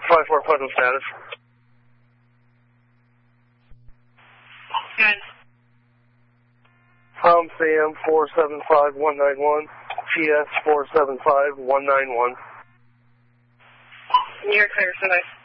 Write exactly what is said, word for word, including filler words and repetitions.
five four present status. Good. Tom C M four seven five one nine one, T S four seven five one nine one. You're clear, so nice.